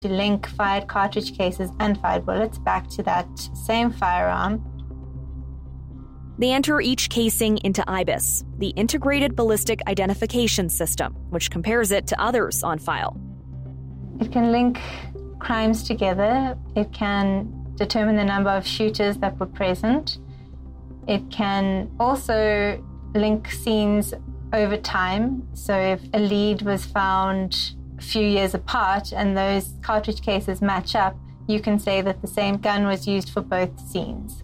to link fired cartridge cases and fired bullets back to that same firearm. They enter each casing into IBIS, the Integrated Ballistic Identification System, which compares it to others on file. It can link crimes together. It can determine the number of shooters that were present. It can also link scenes over time. So if a lead was found a few years apart and those cartridge cases match up, you can say that the same gun was used for both scenes.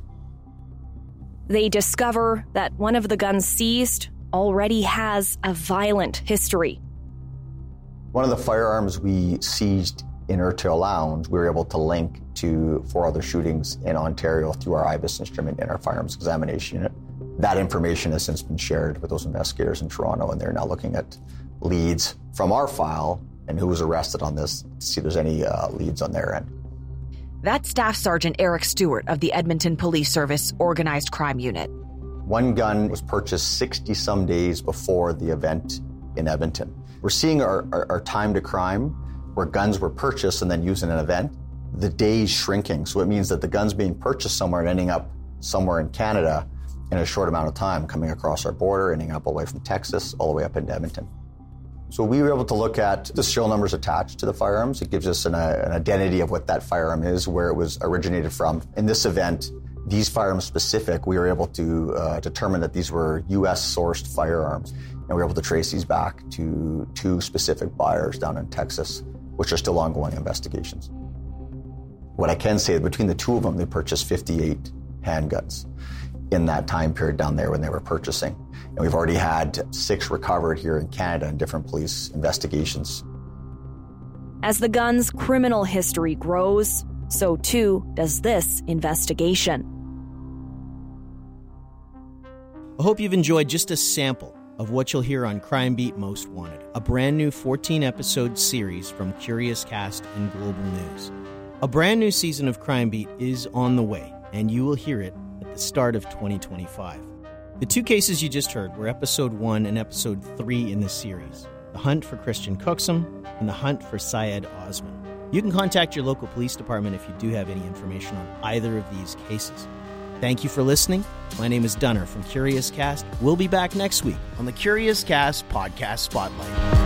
They discover that one of the guns seized already has a violent history. One of the firearms we seized in Ertail Lounge, we were able to link to 4 other shootings in Ontario through our IBIS instrument in our firearms examination unit. That information has since been shared with those investigators in Toronto, and they're now looking at leads from our file and who was arrested on this to see if there's any leads on their end. That's Staff Sergeant Eric Stewart of the Edmonton Police Service Organized Crime Unit. One gun was purchased 60-some days before the event in Edmonton. We're seeing our time to crime, where guns were purchased and then used in an event, the days shrinking. So it means that the gun's being purchased somewhere and ending up somewhere in Canada in a short amount of time, coming across our border, ending up all the way from Texas, all the way up into Edmonton. So we were able to look at the serial numbers attached to the firearms. It gives us an identity of what that firearm is, where it was originated from. In this event, these firearms specific, we were able to determine that these were U.S.-sourced firearms. And we were able to trace these back to 2 specific buyers down in Texas, which are still ongoing investigations. What I can say, between the 2 of them, they purchased 58 handguns in that time period down there when they were purchasing. And we've already had 6 recovered here in Canada in different police investigations. As the gun's criminal history grows, so too does this investigation. I hope you've enjoyed just a sample of what you'll hear on Crime Beat Most Wanted, a brand new 14-episode series from Curious Cast and Global News. A brand new season of Crime Beat is on the way, and you will hear it at the start of 2025. The 2 cases you just heard were Episode 1 and Episode 3 in this series, The Hunt for Christian Cookson and The Hunt for Syed Osman. You can contact your local police department if you do have any information on either of these cases. Thank you for listening. My name is Dunner from Curious Cast. We'll be back next week on the Curious Cast Podcast Spotlight.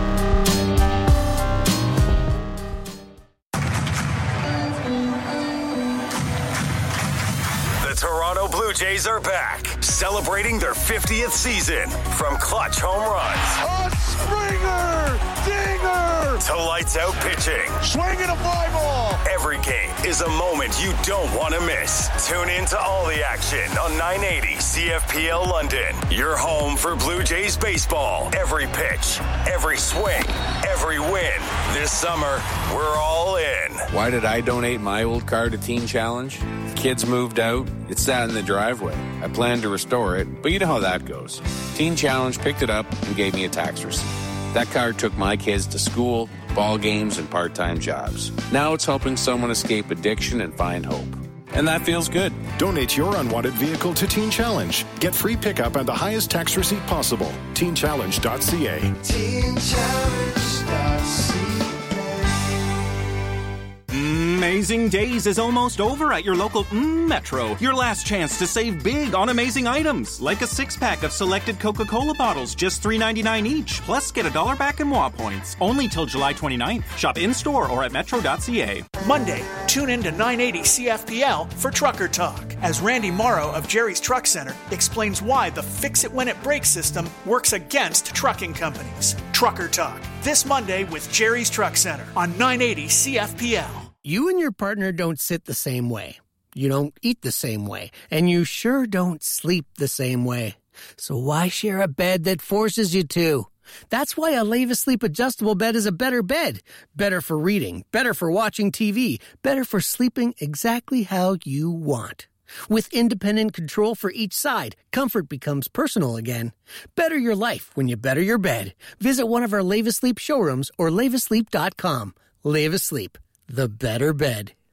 Toronto Blue Jays are back, celebrating their 50th season. From clutch home runs, a Springer, dinger, to lights out pitching, swinging a fly ball. Every game is a moment you don't want to miss. Tune in to all the action on 980 CFPL London. Your home for Blue Jays baseball. Every pitch, every swing, every win. This summer, we're all in. Why did I donate my old car to Teen Challenge? Kids moved out. It sat in the driveway. I planned to restore it, but you know how that goes. Teen Challenge picked it up and gave me a tax receipt. That car took my kids to school, ball games, and part-time jobs. Now it's helping someone escape addiction and find hope. And that feels good. Donate your unwanted vehicle to Teen Challenge. Get free pickup and the highest tax receipt possible. TeenChallenge.ca. TeenChallenge.ca. Amazing Days is almost over at your local Metro. Your last chance to save big on amazing items, like a 6-pack of selected Coca-Cola bottles, just $3.99 each, plus get $1 back in WA points. Only till July 29th. Shop in-store or at metro.ca. Monday, tune in to 980 CFPL for Trucker Talk, as Randy Morrow of Jerry's Truck Center explains why the fix-it-when-it-breaks system works against trucking companies. Trucker Talk, this Monday with Jerry's Truck Center on 980 CFPL. You and your partner don't sit the same way. You don't eat the same way. And you sure don't sleep the same way. So why share a bed that forces you to? That's why a Leva Sleep adjustable bed is a better bed. Better for reading, better for watching TV, better for sleeping exactly how you want. With independent control for each side, comfort becomes personal again. Better your life when you better your bed. Visit one of our Leva Sleep showrooms or levasleep.com. Leva Sleep. The better bed.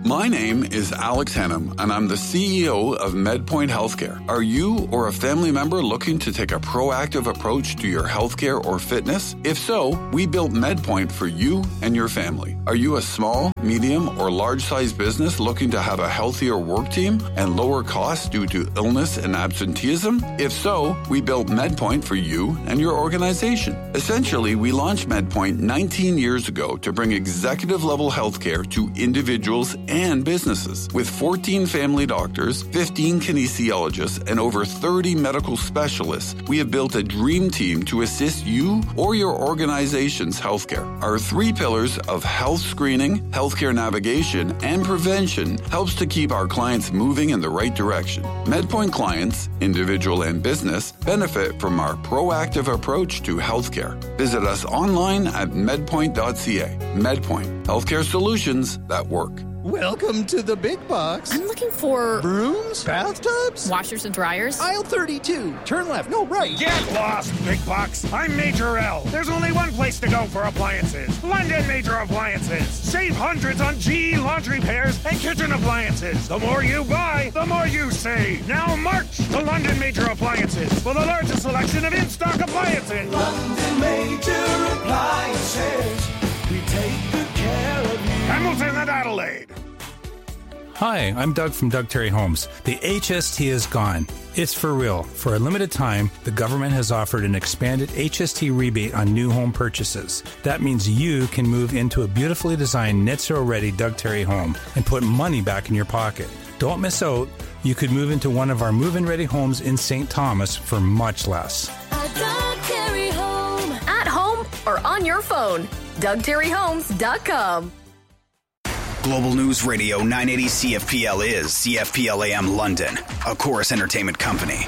My name is Alex Hannum, and I'm the CEO of MedPoint Healthcare. Are you or a family member looking to take a proactive approach to your healthcare or fitness? If so, we built MedPoint for you and your family. Are you a small, medium, or large-sized business looking to have a healthier work team and lower costs due to illness and absenteeism? If so, we built MedPoint for you and your organization. Essentially, we launched MedPoint 19 years ago to bring executive-level healthcare to individuals and businesses. With 14 family doctors, 15 kinesiologists, and over 30 medical specialists, we have built a dream team to assist you or your organization's healthcare. Our 3 pillars of health screening, healthcare navigation, and prevention helps to keep our clients moving in the right direction. MedPoint clients, individual and business, benefit from our proactive approach to healthcare. Visit us online at medpoint.ca. MedPoint, healthcare solutions that work. Welcome to the big box. I'm looking for... brooms? Bathtubs? Washers and dryers? Aisle 32. Turn left. No, right. Get lost, big box. I'm Major L. There's only one place to go for appliances. London Major Appliances. Save hundreds on GE laundry pairs and kitchen appliances. The more you buy, the more you save. Now march to London Major Appliances for the largest selection of in-stock appliances. London Major Appliances. We take good care of you. Hamilton and Adelaide. Hi, I'm Doug from Doug Terry Homes. The HST is gone. It's for real. For a limited time, the government has offered an expanded HST rebate on new home purchases. That means you can move into a beautifully designed net zero ready Doug Terry home and put money back in your pocket. Don't miss out. You could move into one of our move-in ready homes in St. Thomas for much less. A Doug Terry home. At home or on your phone. DougTerryHomes.com. Global News Radio 980 CFPL is CFPL AM London, a Chorus Entertainment company.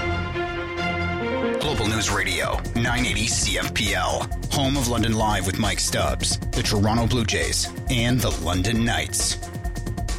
Global News Radio 980 CFPL, home of London Live with Mike Stubbs, the Toronto Blue Jays, and the London Knights.